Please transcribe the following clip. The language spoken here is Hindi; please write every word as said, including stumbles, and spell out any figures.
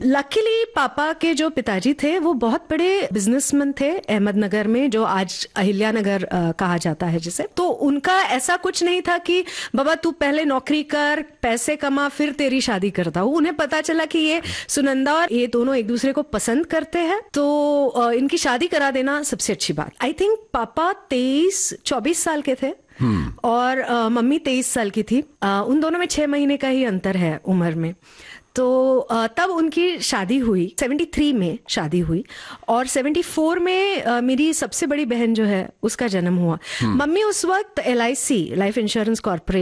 लकीली पापा के जो पिताजी थे वो बहुत बड़े बिजनेसमैन थे अहमदनगर में, जो आज अहिल्या नगर कहा जाता है जिसे। तो उनका ऐसा कुछ नहीं था कि बाबा तू पहले नौकरी कर, पैसे कमा, फिर तेरी शादी करता हूँ। उन्हें पता चला कि ये सुनंदा और ये दोनों एक दूसरे को पसंद करते हैं, तो इनकी शादी करा देना सबसे अच्छी बात। आई थिंक पापा तेईस चौबीस साल के थे और uh, मम्मी तेईस साल की थी। uh, उन दोनों में छह महीने का ही अंतर है उम्र में। तो uh, तब उनकी शादी हुई, तिहत्तर में शादी हुई और चौहत्तर में uh, मेरी सबसे बड़ी बहन जो है उसका जन्म हुआ। मम्मी उस वक्त L I C life insurance corporation